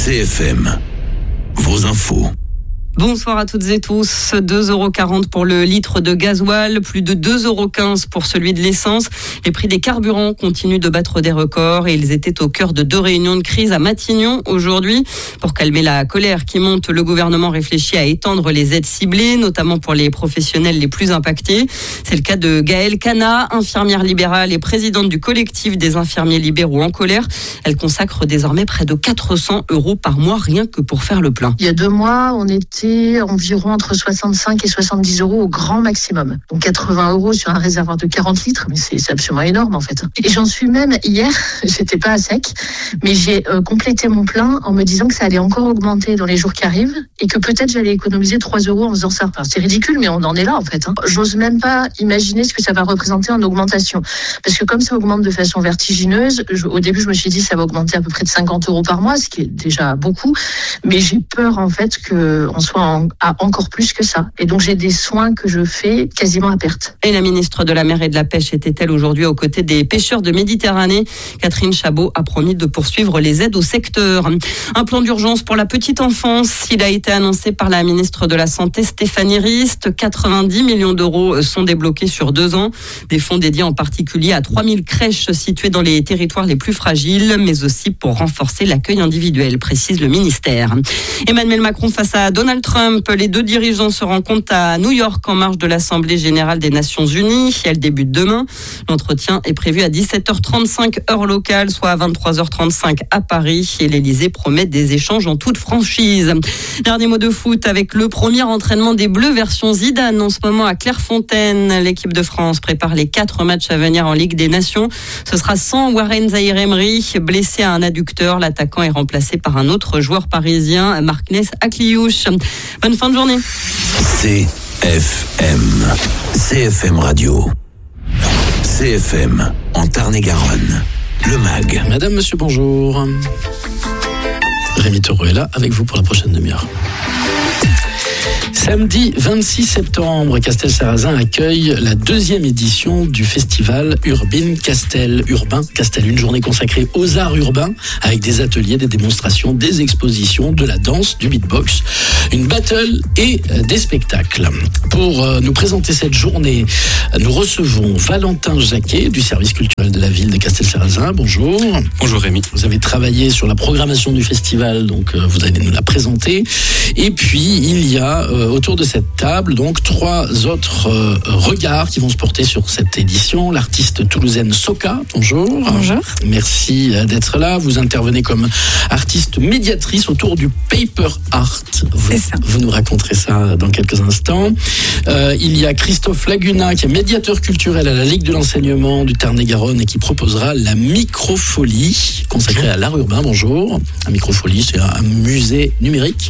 CFM, vos infos. Bonsoir à toutes et tous. 2,40 € pour le litre de gasoil, plus de 2,15 € pour celui de l'essence. Les prix des carburants continuent de battre des records et ils étaient au cœur de 2 réunions de crise à Matignon aujourd'hui. Pour calmer la colère qui monte, le gouvernement réfléchit à étendre les aides ciblées, notamment pour les professionnels les plus impactés. C'est le cas de Gaëlle Cana, infirmière libérale et présidente du collectif des infirmiers libéraux en colère. Elle consacre désormais près de 400 € par mois rien que pour faire le plein. Il y a 2 mois, on était environ entre 65 et 70 € au grand maximum. Donc 80 € sur un réservoir de 40 litres, mais c'est absolument énorme en fait. Et j'en suis même hier, j'étais pas à sec, mais j'ai complété mon plein en me disant que ça allait encore augmenter dans les jours qui arrivent et que peut-être j'allais économiser 3 € en faisant ça. Enfin, c'est ridicule, mais on en est là en fait. J'ose même pas imaginer ce que ça va représenter en augmentation. Parce que comme ça augmente de façon vertigineuse, au début je me suis dit ça va augmenter à peu près de 50 € par mois, ce qui est déjà beaucoup, mais j'ai peur en fait qu'on soit à encore plus que ça. Et donc j'ai des soins que je fais quasiment à perte. Et la ministre de la Mer et de la Pêche était-elle aujourd'hui aux côtés des pêcheurs de Méditerranée? Catherine Chabot a promis de poursuivre les aides au secteur. Un plan d'urgence pour la petite enfance. Il a été annoncé par la ministre de la Santé Stéphanie Rist. 90 millions d'euros sont débloqués sur 2 ans. Des fonds dédiés en particulier à 3000 crèches situées dans les territoires les plus fragiles, mais aussi pour renforcer l'accueil individuel, précise le ministère. Emmanuel Macron face à Donald Trump. Les 2 dirigeants se rencontrent à New York en marge de l'Assemblée générale des Nations Unies. Elle débute demain. L'entretien est prévu à 17h35 heure locale, soit à 23h35 à Paris. Et l'Elysée promet des échanges en toute franchise. Dernier mot de foot avec le premier entraînement des Bleus version Zidane en ce moment à Clairefontaine. L'équipe de France prépare les 4 matchs à venir en Ligue des Nations. Ce sera sans Warren Zaïre-Emery, blessé à un adducteur. L'attaquant est remplacé par un autre joueur parisien, Marc-Nes Akliouche. Bonne fin de journée. CFM Radio. CFM en Tarn-et-Garonne. Le MAG. Madame, monsieur, bonjour. Rémi Taureau est là avec vous pour la prochaine demi-heure. Samedi 26 septembre, Castel-Sarrazin accueille la 2e édition du festival Urbain Castel, une journée consacrée aux arts urbains avec des ateliers, des démonstrations, des expositions, de la danse, du beatbox, une battle et des spectacles. Pour nous présenter cette journée, nous recevons Valentin Jacquet du service culturel de la ville de Castel-Sarrazin. Bonjour. Bonjour Rémi. Vous avez travaillé sur la programmation du festival, donc vous allez nous la présenter. Et puis il y a autour de cette table, donc 3 autres regards qui vont se porter sur cette édition. L'artiste toulousaine Soka, bonjour. Bonjour. Merci d'être là. Vous intervenez comme artiste médiatrice autour du paper art. C'est ça. Vous nous raconterez ça dans quelques instants. Il y a Christophe Laguna qui est médiateur culturel à la Ligue de l'enseignement du Tarn-et-Garonne et qui proposera la Microfolie consacrée à l'art urbain. Bonjour. La Microfolie, c'est un musée numérique.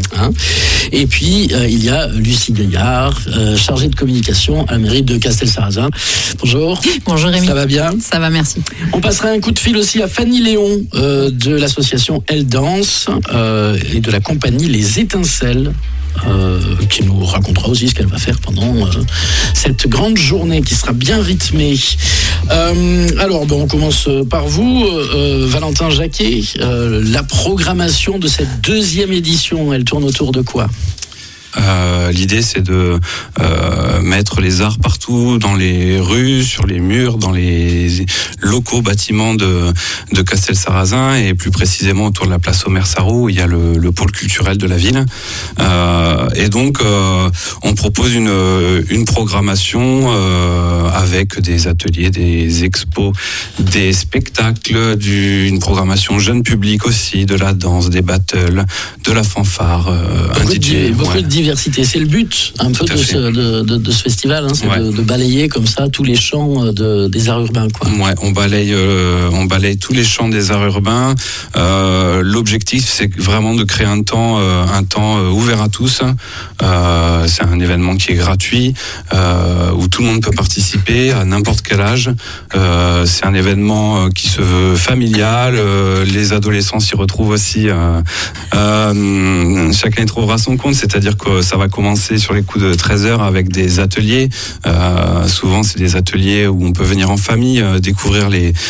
Et puis il y a Lucie Gaillard, chargée de communication à la mairie de Castel-Sarrazin. Bonjour. Bonjour Rémi. Ça va bien? Ça va, merci. On passera un coup de fil aussi à Fanny Léon de l'association Elle Danse et de la compagnie Les Étincelles. Qui nous racontera aussi ce qu'elle va faire pendant cette grande journée qui sera bien rythmée. Alors, on commence par vous, Valentin Jacquet. La programmation de cette 2e édition, elle tourne autour de quoi ? L'idée, c'est de mettre les arts partout, dans les rues, sur les murs, dans les locaux bâtiments de Castel-Sarrazin et plus précisément autour de la place Omer-Sarraut où il y a le pôle culturel de la ville. Et donc, on propose une programmation avec des ateliers, des expos, des spectacles, une programmation jeune public aussi, de la danse, des battles, de la fanfare, un DJ. Beaucoup de diversité, c'est le but un peu de ce festival, c'est de balayer comme ça tous les champs des arts urbains, quoi. Ouais, on balaye tous les champs des arts urbains. L'objectif, c'est vraiment de créer un temps ouvert à tous. C'est un événement qui est gratuit, où tout le monde peut participer à n'importe quel âge. C'est un événement qui se veut familial. Les adolescents s'y retrouvent aussi. Chacun y trouvera son compte, c'est-à-dire que ça va commencer sur les coups de 13h avec des ateliers. Souvent, c'est des ateliers où on peut venir en famille, découvrir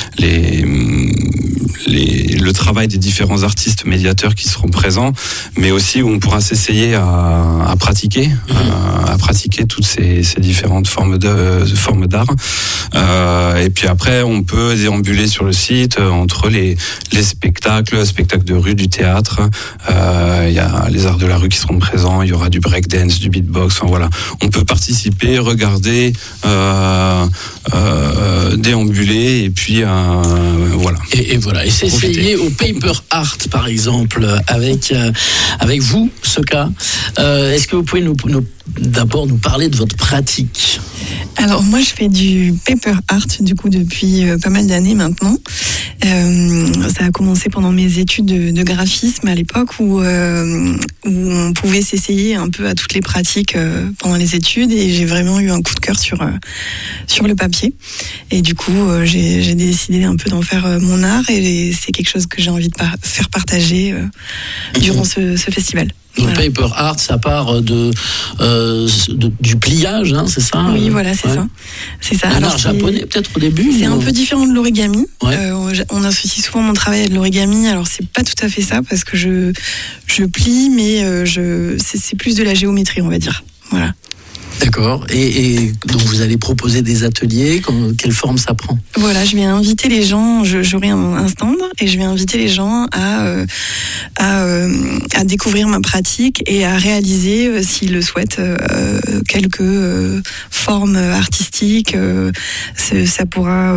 le travail des différents artistes médiateurs qui seront présents, mais aussi où on pourra s'essayer à pratiquer toutes ces différentes formes d'art. Et puis après, on peut déambuler sur le site entre les spectacles de rue, du théâtre. Il y a les arts de la rue qui seront présents. Il y aura du breakdance, du beatbox. Enfin, voilà, on peut participer, regarder, déambuler et puis voilà. Et voilà. Et s'essayer au paper art, par exemple, avec vous, Soka. Est-ce que vous pouvez d'abord nous parler de votre pratique? Alors moi je fais du paper art du coup depuis pas mal d'années maintenant. Ça a commencé pendant mes études de graphisme à l'époque où on pouvait s'essayer un peu à toutes les pratiques pendant les études, et j'ai vraiment eu un coup de cœur sur le papier, et du coup j'ai décidé un peu d'en faire mon art, et c'est quelque chose que j'ai envie de faire partager durant ce festival. Donc voilà. Paper art, ça part du pliage, hein, c'est ça? Oui, voilà, c'est ça. C'est ça. Un art japonais, peut-être au début. C'est un peu différent de l'origami. Ouais. On associe souvent mon travail à de l'origami. Alors c'est pas tout à fait ça, parce que je plie, mais c'est plus de la géométrie, on va dire. Voilà. D'accord. Et donc vous allez proposer des ateliers. Quelle forme ça prend? Voilà, je vais inviter les gens. J'aurai un stand et je vais inviter les gens à découvrir ma pratique et à réaliser, s'ils le souhaitent, quelques formes artistiques. Ça pourra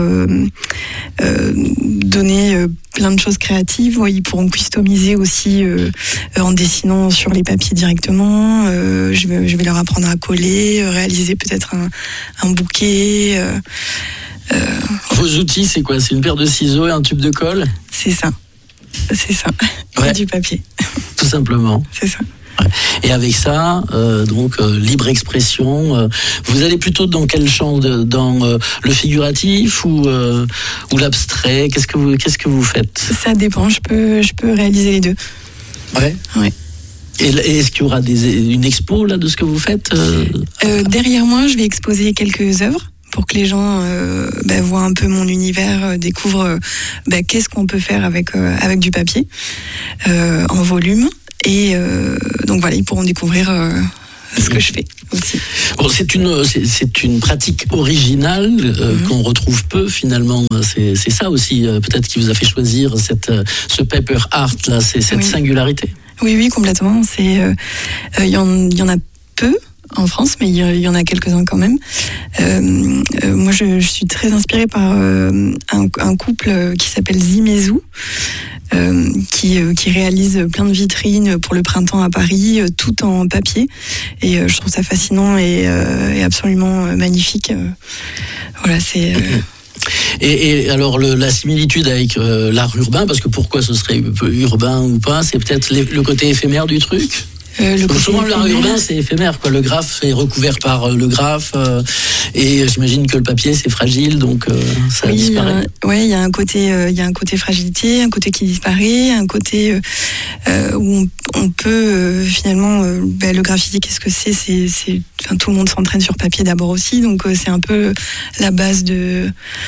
donner plein de choses créatives. Ouais, ils pourront customiser aussi en dessinant sur les papiers directement. Je vais leur apprendre à coller, réaliser peut-être un bouquet. Vos outils, c'est quoi? C'est une paire de ciseaux et un tube de colle? C'est ça. Ouais. Et du papier. Tout simplement. C'est ça. Et avec ça, libre expression, vous allez plutôt dans quel champ? Dans le figuratif ou l'abstrait? Qu'est-ce que vous faites? Ça dépend, je peux réaliser les deux. Ouais. Et est-ce qu'il y aura une expo là de ce que vous faites? Derrière moi, je vais exposer quelques œuvres pour que les gens voient un peu mon univers, découvrent qu'est-ce qu'on peut faire avec du papier en volume. Et donc voilà, ils pourront découvrir ce que je fais aussi. Bon, c'est une pratique originale qu'on retrouve peu finalement. C'est ça aussi peut-être qui vous a fait choisir ce paper art là, c'est cette singularité. Oui, complètement. Il y en a peu en France, mais il y en a quelques-uns quand même. Moi, je suis très inspirée par un couple qui s'appelle Zimezu, qui réalise plein de vitrines pour le printemps à Paris, tout en papier. Et je trouve ça fascinant et absolument magnifique. Voilà, c'est... Et alors la similitude avec l'art urbain, parce que pourquoi ce serait urbain ou pas, c'est peut-être le côté éphémère du truc. Souvent l'art urbain c'est éphémère, quoi. Le graphe est recouvert par le graphe et j'imagine que le papier c'est fragile, donc ça disparaît. Il y a un côté fragilité, un côté qui disparaît, un côté où on peut finalement le graffiti, qu'est-ce que c'est tout le monde s'entraîne sur papier d'abord aussi, donc c'est un peu la base de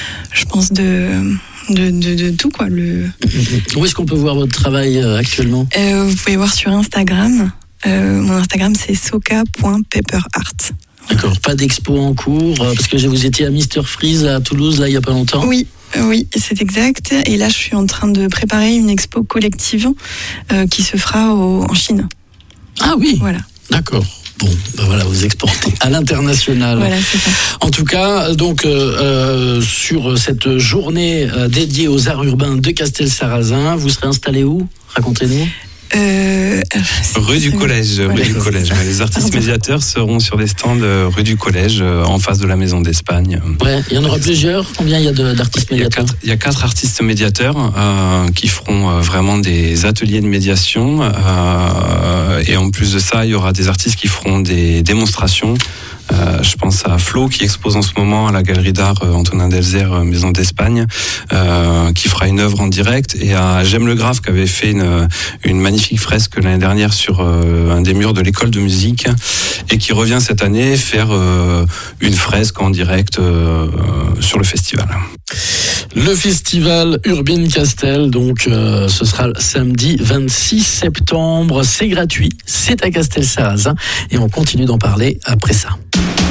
tout, quoi. Où est-ce qu'on peut voir votre travail actuellement? Vous pouvez voir sur Instagram. Mon Instagram c'est soka.paperart. D'accord, pas d'expo en cours, parce que vous étiez à Mr Freeze à Toulouse là il y a pas longtemps. Oui, c'est exact. Et là je suis en train de préparer une expo collective qui se fera en Chine. Ah oui. Voilà. D'accord. Bon, voilà, vous exportez à l'international. Voilà, c'est ça. En tout cas, donc sur cette journée dédiée aux arts urbains de Castelsarrasin, vous serez installé où? Racontez-nous. Rue du Collège. Voilà, rue du Collège. Les artistes médiateurs seront sur des stands rue du Collège, en face de la Maison d'Espagne. Ouais, il y en aura plusieurs. Combien il y a d'artistes médiateurs? Il y a 4 artistes médiateurs qui feront vraiment des ateliers de médiation. Et en plus de ça, il y aura des artistes qui feront des démonstrations Je pense à Flo qui expose en ce moment à la galerie d'art Antonin Delzert, Maison d'Espagne, qui fera une œuvre en direct, et à J'aime le Graphe qui avait fait une magnifique fresque l'année dernière sur un des murs de l'école de musique, et qui revient cette année faire une fresque en direct sur le festival. Le festival Urbine Castel, donc ce sera samedi 26 septembre, c'est gratuit, c'est à Castel-Sarrazin, et on continue d'en parler après ça.